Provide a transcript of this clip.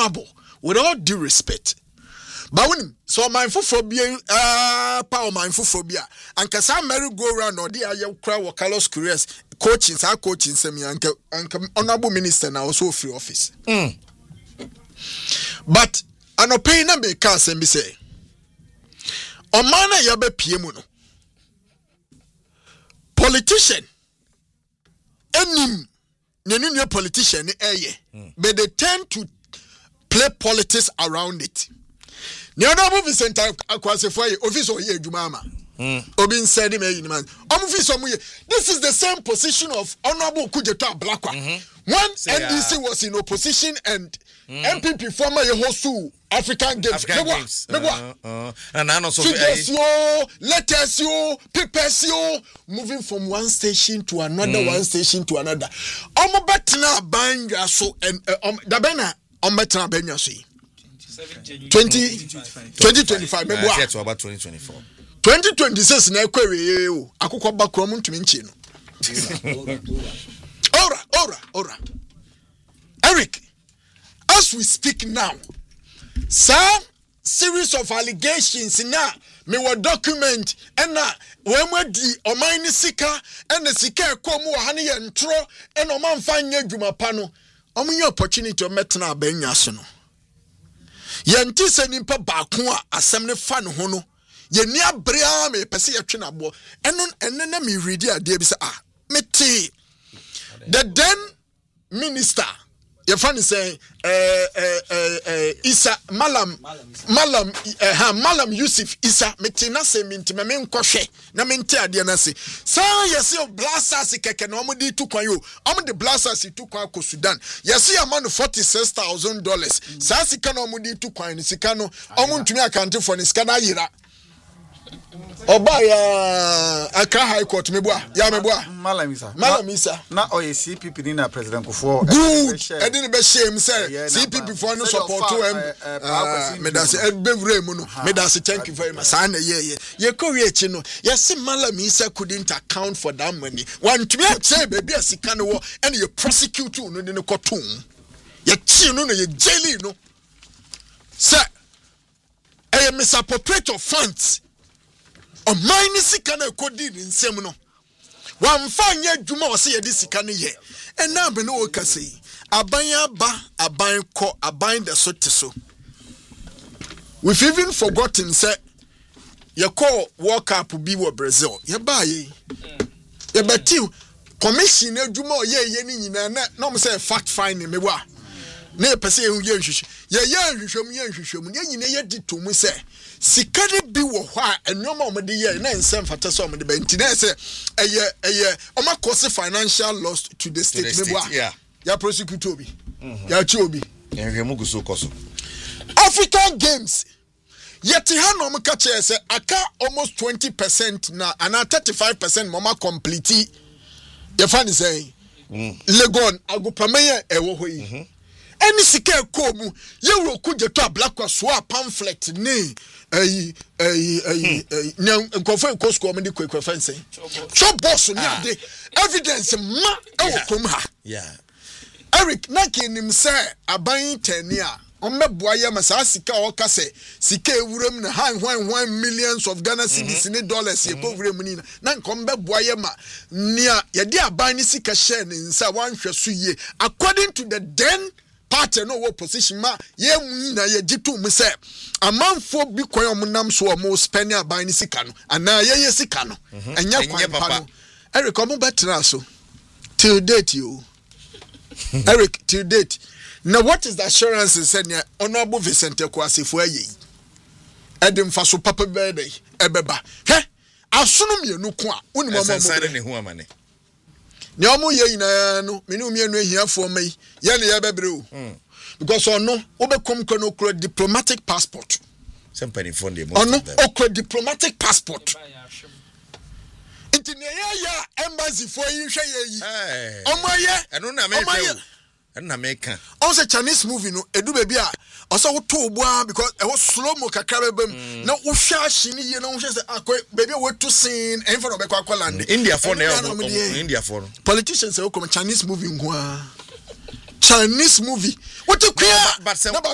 honorable, with all due respect. But when so mindful phobia, power mindful phobia, and Kasa Mary go around or the Aya crowd or Carlos Curious coaching, our coaching semi, and honorable minister now also free office. But an opinion may cast and be say, O mana yabe piemuno politician, any new politician, but they tend to play politics around it. The honorable Vincent Akwasefo office or ye Jumama. Obin said him this is the same position of Honorable Kujeto Blakwa. When NDC was in opposition and MPP former Yehosu African Games. And I also letters you, papers you, moving from one station to another, one station to another. Betna Banja so and Dabena Betna Benya 2025 maybe about 2024 2026 na kwere o akukọ bakrom ntumi nchi no ora Eric, as we speak now, some series of allegations na me were document and na when we di omani sika and the sika ekomu wa hane ye ntro and o man fa nya dwuma pa no omunye opportunity o metena abanya so no yenti se nimpa baako a asem ne fa no ho no ye ni abrea me pese ye twe nabo eno na me read ade bi se meti the then minister your friend is saying Isa Malam Yusuf Isa metina se minti me nkwohwe na mente ade na se sa yesi o blasters keke na omudi tu kwan yo omudi blasters tu kwan ko Sudan yesi amanu $47,000 sa sika na omudi tu kwan ni sika no omuntumi account for ni sika na yira Oba ya Accra High Court meboa Malam Isa na CPP ni na President Kufuor good edin be shame say CPP for no support to medase ebewure mu no medase thank you very much sana ye kowie chi no yes Malam Isa couldn't account for that money one to be say baby asika no and you prosecute no de no kotum ye chi no ye jail no say misappropriate of funds o mine sika na ekodi ni nsem no wan fa nya dwuma o se ye di sika ne ye ena be no okase aban ko aban de so te so we've even forgotten say ye call World Cup bi wo Brazil ye ba ye beti commission adwuma o ye ni nyina na no say fact finding me wa na pese ye nhwehwe ye nhwehwem ye nyina ye di to mu say sikade bi wo ho a enoma omde ye na nsem fata so omde ba ntina say eye omakose financial loss to the state mebwa ya prosecute obi ya chi obi enhwemu guso koso African Games yet ha no mka che say aka almost 20% na ana 35% mama complete ye fan say Legon agopameye ewo ho yi any sika komu ye wo kujeto Blakwa so pamphlet ni nkofo kosko me de kwekwefa nsen so boss ni ade evidence ma ewo kom ha Eric nakinim say aban tani a ommeboa ye masa sika o kase sika ewuram na hwan millions of Ghana cedis ni dollars ye powuram ni na nkombeboa ye ma nia ye de aban ni sika share ni nsa wanhwe so ye according to the then party no opposition ma ye mu na ye jitu mu se amanfo bi kwan omunam so o mo spend aban ni sika no ana ye sika no enya kwan pa no Eric omo betra so till date you Eric till date now what is the assurance said near Honorable Vincent Akwasefo ayi edim fa so papa bebe ebeba he asono mienu ko a oni mo ne ho amane ne omo ye yina no menu mienu ahiafo mai ye ne ye bebre o because ono obekom ko no kro diplomatic passport somebody phone dem ono okro diplomatic passport intine ya embassy for yin hwe ye yi omo ye eno na me hwe na meka on say Chinese movie no edu baby a oso wo to oboa because e wo slow mo kakra bebam na wo hwa hye ni ye na wo hwe say akoy baby we to scene en for no be kwa land India for na India for politicians say wo come Chinese movie nko a Chinese movie what to